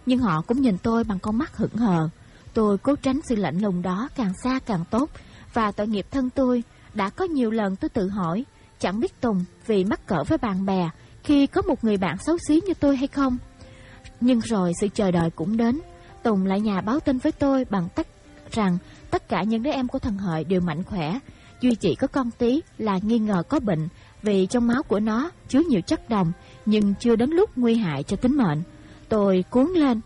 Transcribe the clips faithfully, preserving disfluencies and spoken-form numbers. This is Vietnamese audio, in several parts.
nhưng họ cũng nhìn tôi bằng con mắt hững hờ. Tôi cố tránh sự lạnh lùng đó càng xa càng tốt. Và tội nghiệp thân tôi, đã có nhiều lần tôi tự hỏi, chẳng biết Tùng vì mắc cỡ với bạn bè khi có một người bạn xấu xí như tôi hay không. Nhưng rồi sự chờ đợi cũng đến. Tùng lại nhà báo tin với tôi bằng tất rằng tất cả những đứa em của thằng Hợi đều mạnh khỏe, duy chỉ có con Tí là nghi ngờ có bệnh vì trong máu của nó chứa nhiều chất độc, nhưng chưa đến lúc nguy hại cho tính mệnh. Tôi cuống lên: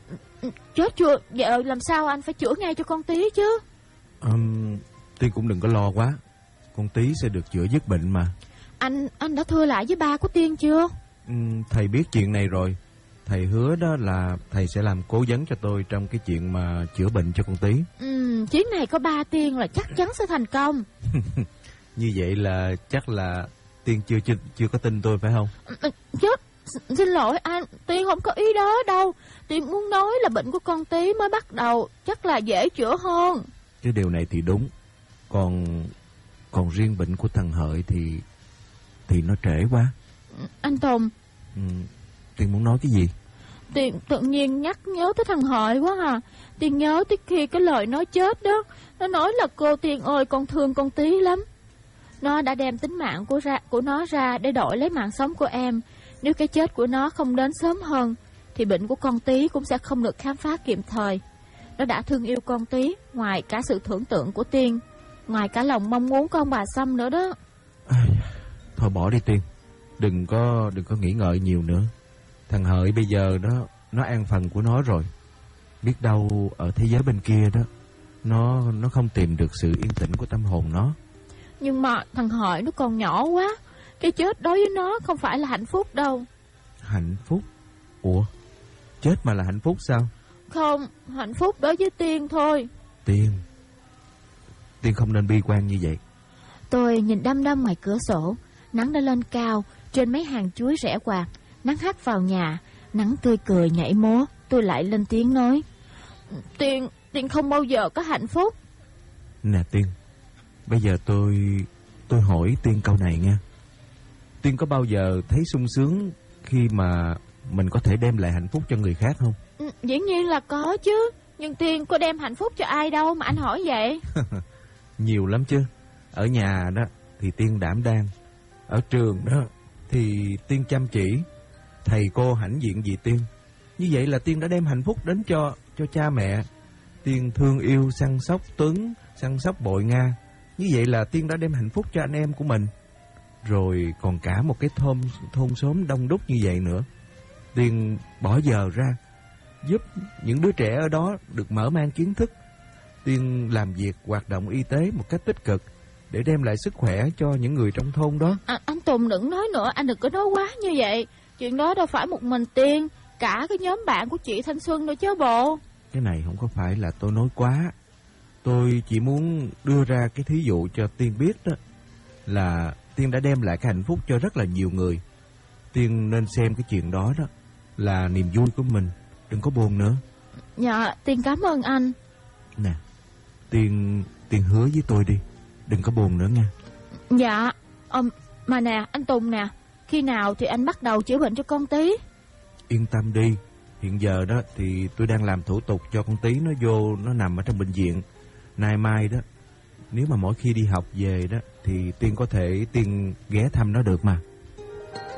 chết chưa, giờ làm sao anh phải chữa ngay cho con Tí chứ? um, Tiên cũng đừng có lo quá, con Tí sẽ được chữa dứt bệnh mà. Anh anh đã thưa lại với ba của Tiên chưa? um, Thầy biết chuyện này rồi. Thầy hứa đó là thầy sẽ làm cố vấn cho tôi trong cái chuyện mà chữa bệnh cho con Tí. Ừ, chuyến này có ba Tiên là chắc chắn sẽ thành công. Như vậy là chắc là Tiên chưa chưa, chưa có tin tôi phải không? Chết, xin lỗi anh, Tiên không có ý đó đâu. Tiên muốn nói là bệnh của con Tí mới bắt đầu, chắc là dễ chữa hơn. Cái điều này thì đúng. Còn còn riêng bệnh của thằng Hợi thì thì nó trễ quá. Anh Tùng, ừ, Tiên muốn nói cái gì? Tiên tự nhiên nhắc nhớ tới thằng Hợi quá à. Tiên nhớ tới khi cái lời nó chết đó. Nó nói là cô Tiên ơi, con thương con Tí lắm. Nó đã đem tính mạng của, ra, của nó ra để đổi lấy mạng sống của em. Nếu cái chết của nó không đến sớm hơn thì bệnh của con Tí cũng sẽ không được khám phá kịp thời. Nó đã thương yêu con Tí ngoài cả sự tưởng tượng của Tiên, ngoài cả lòng mong muốn của ông bà Sâm nữa đó. À, thôi bỏ đi Tiên, đừng có đừng có nghĩ ngợi nhiều nữa. Thằng Hợi bây giờ đó, nó an phần của nó rồi. Biết đâu ở thế giới bên kia đó, nó nó không tìm được sự yên tĩnh của tâm hồn nó. Nhưng mà thằng Hợi nó còn nhỏ quá, cái chết đối với nó không phải là hạnh phúc đâu. Hạnh phúc? Ủa, chết mà là hạnh phúc sao? Không, hạnh phúc đối với Tiên thôi. Tiên Tiên không nên bi quan như vậy. Tôi nhìn đăm đăm ngoài cửa sổ. Nắng đã lên cao trên mấy hàng chuối rẽ quạt. Nắng hắt vào nhà, nắng tươi cười nhảy múa. Tôi lại lên tiếng nói: Tiên, Tiên không bao giờ có hạnh phúc. Nè Tiên, bây giờ tôi Tôi hỏi Tiên câu này nha. Tiên có bao giờ thấy sung sướng khi mà mình có thể đem lại hạnh phúc cho người khác không? Ừ, dĩ nhiên là có chứ. Nhưng Tiên có đem hạnh phúc cho ai đâu mà anh hỏi vậy? Nhiều lắm chứ. Ở nhà đó thì Tiên đảm đang, ở trường đó thì Tiên chăm chỉ, thầy cô hãnh diện vì Tiên. Như vậy là Tiên đã đem hạnh phúc đến cho cho cha mẹ. Tiên thương yêu săn sóc Tuấn, săn sóc Bội Nga. Như vậy là Tiên đã đem hạnh phúc cho anh em của mình. Rồi còn cả một cái thôn thôn xóm đông đúc như vậy nữa. Tiên bỏ giờ ra giúp những đứa trẻ ở đó được mở mang kiến thức. Tiên làm việc hoạt động y tế một cách tích cực để đem lại sức khỏe cho những người trong thôn đó. À, anh Tùng đừng nói nữa, anh đừng có nói quá như vậy. Chuyện đó đâu phải một mình Tiên, cả cái nhóm bạn của chị Thanh Xuân nữa chứ bộ. Cái này không có phải là tôi nói quá. Tôi chỉ muốn đưa ra cái thí dụ cho Tiên biết đó, là Tiên đã đem lại cái hạnh phúc cho rất là nhiều người. Tiên nên xem cái chuyện đó đó là niềm vui của mình, đừng có buồn nữa. Dạ, Tiên cảm ơn anh. Nè, Tiên Tiên hứa với tôi đi, đừng có buồn nữa nha. Dạ, um, mà nè, anh Tùng nè, khi nào thì anh bắt đầu chữa bệnh cho con Tí? Yên tâm đi, hiện giờ đó thì tôi đang làm thủ tục cho con Tí nó vô, nó nằm ở trong bệnh viện. Nay mai đó, nếu mà mỗi khi đi học về đó thì Tiên có thể Tiên ghé thăm nó được mà.